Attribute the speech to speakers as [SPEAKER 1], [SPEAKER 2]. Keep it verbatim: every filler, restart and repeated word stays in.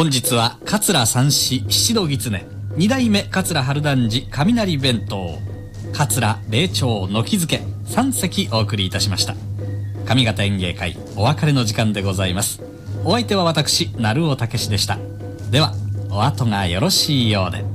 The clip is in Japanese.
[SPEAKER 1] 本日は桂三枝七度狐二代目桂春団治雷弁当桂霊長軒漬三席お送りいたしました。上方演芸会お別れの時間でございます。お相手は私鳴尾武史でした。ではお後がよろしいようで。